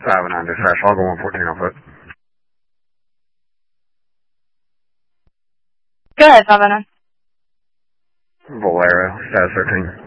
509 dispatch. I'll go 114 on foot. Go ahead, 509. Valero, status 13.